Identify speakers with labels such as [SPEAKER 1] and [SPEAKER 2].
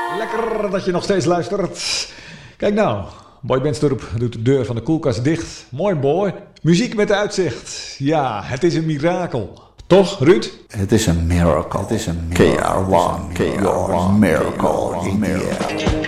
[SPEAKER 1] Lekker dat je nog steeds luistert. Kijk nou, Boy Bendstorp doet de deur van de koelkast dicht. Mooi boy. Muziek met uitzicht. Ja, het is een mirakel. Toch, Ruud?
[SPEAKER 2] Het is een miracle. Het is een miracle. KR1, your miracle.